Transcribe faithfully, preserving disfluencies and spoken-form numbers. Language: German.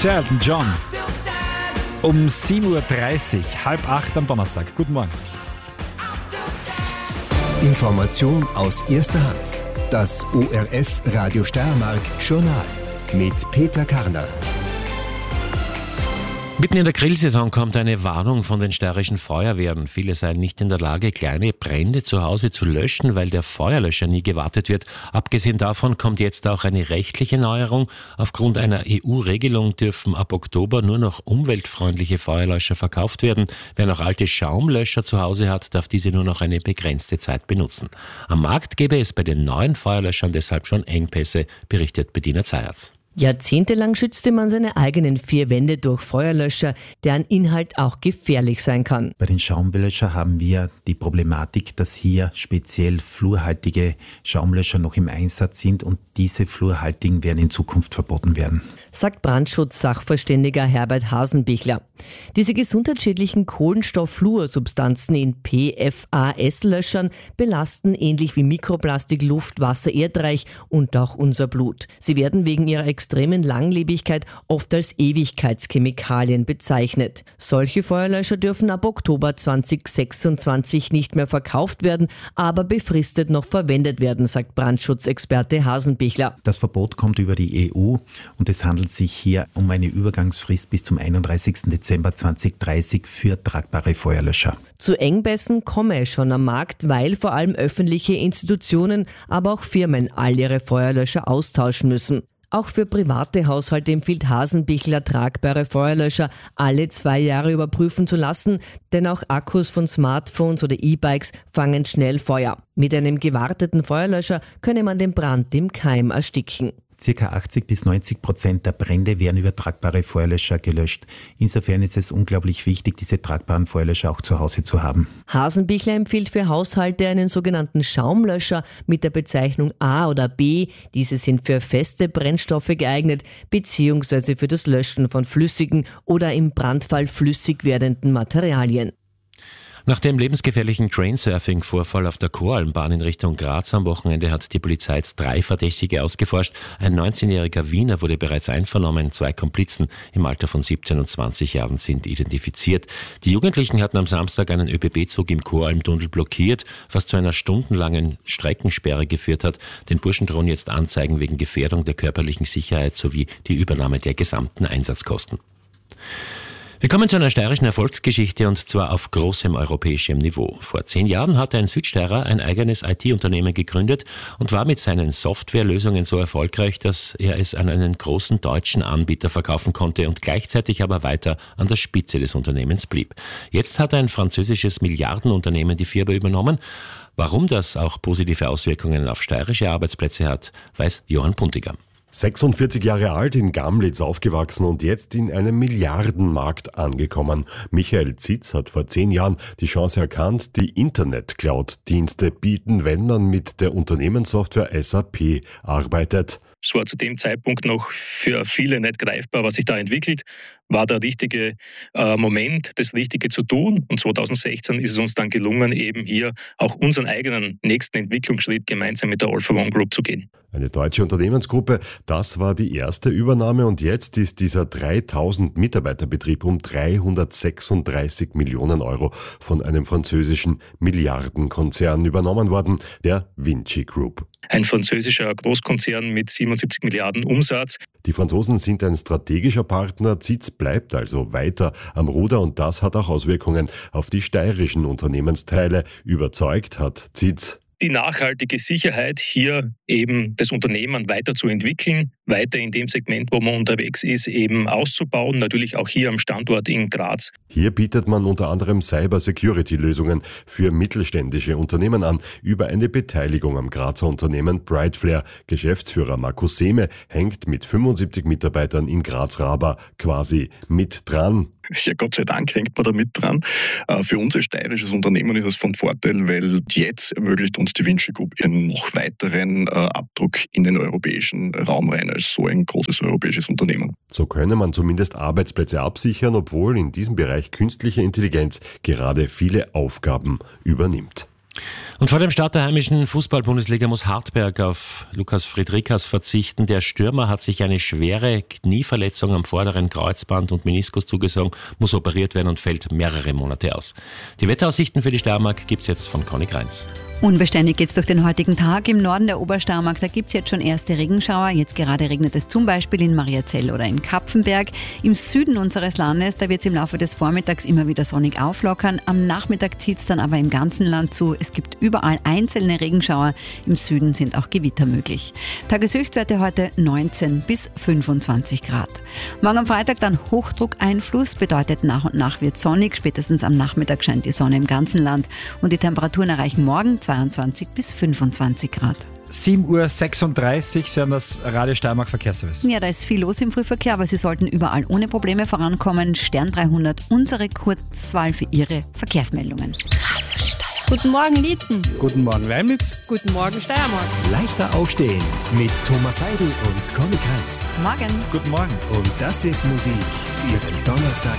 Sehr Elton John. Um sieben Uhr dreißig, halb acht am Donnerstag. Guten Morgen. Information aus erster Hand. Das O R F Radio Steiermark Journal mit Peter Karner. Mitten in der Grillsaison kommt eine Warnung von den steirischen Feuerwehren. Viele seien nicht in der Lage, kleine Brände zu Hause zu löschen, weil der Feuerlöscher nie gewartet wird. Abgesehen davon kommt jetzt auch eine rechtliche Neuerung. Aufgrund einer E U-Regelung dürfen ab Oktober nur noch umweltfreundliche Feuerlöscher verkauft werden. Wer noch alte Schaumlöscher zu Hause hat, darf diese nur noch eine begrenzte Zeit benutzen. Am Markt gäbe es bei den neuen Feuerlöschern deshalb schon Engpässe, berichtet Bettina Zayatz. Jahrzehntelang schützte man seine eigenen vier Wände durch Feuerlöscher, deren Inhalt auch gefährlich sein kann. Bei den Schaumlöschern haben wir die Problematik, dass hier speziell fluorhaltige Schaumlöscher noch im Einsatz sind und diese fluorhaltigen werden in Zukunft verboten werden, sagt Brandschutz-Sachverständiger Herbert Hasenbichler. Diese gesundheitsschädlichen Kohlenstoff-Fluorsubstanzen in P F A S-Löschern belasten ähnlich wie Mikroplastik Luft, Wasser, Erdreich und auch unser Blut. Sie werden wegen ihrer extremen Langlebigkeit oft als Ewigkeitschemikalien bezeichnet. Solche Feuerlöscher dürfen ab Oktober zweitausendsechsundzwanzig nicht mehr verkauft werden, aber befristet noch verwendet werden, sagt Brandschutzexperte Hasenbichler. Das Verbot kommt über die E U und es handelt sich hier um eine Übergangsfrist bis zum einunddreißigsten Dezember zweitausenddreißig für tragbare Feuerlöscher. Zu Engpässen komme es schon am Markt, weil vor allem öffentliche Institutionen, aber auch Firmen all ihre Feuerlöscher austauschen müssen. Auch für private Haushalte empfiehlt Hasenbichler, tragbare Feuerlöscher alle zwei Jahre überprüfen zu lassen, denn auch Akkus von Smartphones oder E-Bikes fangen schnell Feuer. Mit einem gewarteten Feuerlöscher könne man den Brand im Keim ersticken. Circa achtzig bis neunzig Prozent der Brände werden über tragbare Feuerlöscher gelöscht. Insofern ist es unglaublich wichtig, diese tragbaren Feuerlöscher auch zu Hause zu haben. Hasenbichler empfiehlt für Haushalte einen sogenannten Schaumlöscher mit der Bezeichnung A oder B. Diese sind für feste Brennstoffe geeignet, beziehungsweise für das Löschen von flüssigen oder im Brandfall flüssig werdenden Materialien. Nach dem lebensgefährlichen Trainsurfing-Vorfall auf der Koralmbahn in Richtung Graz am Wochenende hat die Polizei jetzt drei Verdächtige ausgeforscht. Ein neunzehnjähriger Wiener wurde bereits einvernommen. Zwei Komplizen im Alter von siebzehn und zwanzig Jahren sind identifiziert. Die Jugendlichen hatten am Samstag einen ÖBB-Zug im Koralmtunnel blockiert, was zu einer stundenlangen Streckensperre geführt hat. Den Burschen drohen jetzt Anzeigen wegen Gefährdung der körperlichen Sicherheit sowie die Übernahme der gesamten Einsatzkosten. Wir kommen zu einer steirischen Erfolgsgeschichte und zwar auf großem europäischem Niveau. Vor zehn Jahren hatte ein Südsteirer ein eigenes I T-Unternehmen gegründet und war mit seinen Softwarelösungen so erfolgreich, dass er es an einen großen deutschen Anbieter verkaufen konnte und gleichzeitig aber weiter an der Spitze des Unternehmens blieb. Jetzt hat ein französisches Milliardenunternehmen die Firma übernommen. Warum das auch positive Auswirkungen auf steirische Arbeitsplätze hat, weiß Johann Puntiger. sechsundvierzig Jahre alt, in Gamlitz aufgewachsen und jetzt in einem Milliardenmarkt angekommen. Michael Zitz hat vor zehn Jahren die Chance erkannt, die Internet-Cloud-Dienste bieten, wenn man mit der Unternehmenssoftware S A P arbeitet. Es war zu dem Zeitpunkt noch für viele nicht greifbar, was sich da entwickelt. War der richtige äh, Moment, das Richtige zu tun. Und zweitausendsechzehn ist es uns dann gelungen, eben hier auch unseren eigenen nächsten Entwicklungsschritt gemeinsam mit der All for One Group zu gehen. Eine deutsche Unternehmensgruppe, das war die erste Übernahme und jetzt ist dieser dreitausend Mitarbeiterbetrieb um dreihundertsechsunddreißig Millionen Euro von einem französischen Milliardenkonzern übernommen worden, der Vinci Group. Ein französischer Großkonzern mit siebenundsiebzig Milliarden Umsatz. Die Franzosen sind ein strategischer Partner, Zitz bleibt also weiter am Ruder und das hat auch Auswirkungen auf die steirischen Unternehmensteile. Überzeugt hat Zitz. Die nachhaltige Sicherheit, hier eben das Unternehmen weiterzuentwickeln, weiter in dem Segment, wo man unterwegs ist, eben auszubauen, natürlich auch hier am Standort in Graz. Hier bietet man unter anderem Cyber-Security-Lösungen für mittelständische Unternehmen an, über eine Beteiligung am Grazer Unternehmen Brightflare. Geschäftsführer Markus Sehme hängt mit fünfundsiebzig Mitarbeitern in Graz-Raber quasi mit dran. Ja, Gott sei Dank hängt man da mit dran. Für uns als steirisches Unternehmen ist es von Vorteil, weil jetzt ermöglicht uns die Vinci Group einen noch weiteren Abdruck in den europäischen Raum rein als so ein großes europäisches Unternehmen. So könne man zumindest Arbeitsplätze absichern, obwohl in diesem Bereich künstliche Intelligenz gerade viele Aufgaben übernimmt. Und vor dem Start der heimischen Fußball-Bundesliga muss Hartberg auf Lukas Friedrichs verzichten. Der Stürmer hat sich eine schwere Knieverletzung am vorderen Kreuzband und Meniskus zugezogen, muss operiert werden und fällt mehrere Monate aus. Die Wetteraussichten für die Steiermark gibt es jetzt von Conny Greins. Unbeständig geht es durch den heutigen Tag. Im Norden der Obersteiermark, da gibt es jetzt schon erste Regenschauer. Jetzt gerade regnet es zum Beispiel in Mariazell oder in Kapfenberg. Im Süden unseres Landes, da wird es im Laufe des Vormittags immer wieder sonnig auflockern. Am Nachmittag zieht es dann aber im ganzen Land zu. Es gibt überall einzelne Regenschauer. Im Süden sind auch Gewitter möglich. Tageshöchstwerte heute neunzehn bis fünfundzwanzig Grad. Morgen am Freitag dann Hochdruckeinfluss, bedeutet nach und nach wird sonnig. Spätestens am Nachmittag scheint die Sonne im ganzen Land. Und die Temperaturen erreichen morgen zweiundzwanzig bis fünfundzwanzig Grad. sieben Uhr sechsunddreißig, Sie haben das Radio Steiermark Verkehrsservice. Ja, da ist viel los im Frühverkehr, aber Sie sollten überall ohne Probleme vorankommen. Stern dreihundert, unsere Kurzwahl für Ihre Verkehrsmeldungen. Guten Morgen, Liezen. Guten Morgen, Leimnitz. Guten Morgen, Steiermark. Leichter aufstehen mit Thomas Seidel und Conny Kreitz. Morgen. Guten Morgen. Und das ist Musik für Ihren Donnerstag.